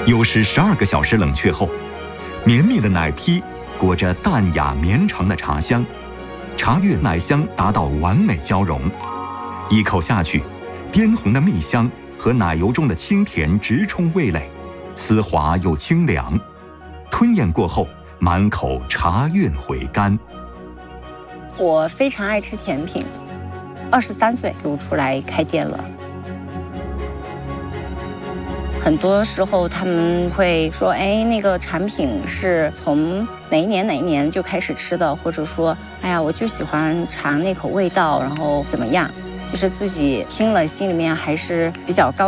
又是12个小时冷却后，绵密的奶坯裹着淡雅绵长的茶香，茶叶奶香达到完美交融，一口下去，滇红的蜜香和奶油中的清甜直冲味蕾，丝滑又清凉。吞咽过后，满口茶韵回甘。 我非常爱吃甜品，23岁就出来开店了。很多时候他们会说，哎，那个产品是从哪一年就开始吃的，或者说，哎呀，我就喜欢尝那口味道，然后怎么样？其实自己听了心里面还是比较高